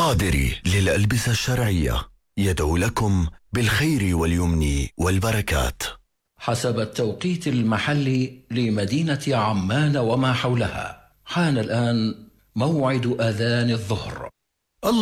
القادري للألبسة الشرعية يدعو لكم بالخير واليمن والبركات. حسب التوقيت المحلي لمدينة عمان وما حولها، حان الآن موعد أذان الظهر.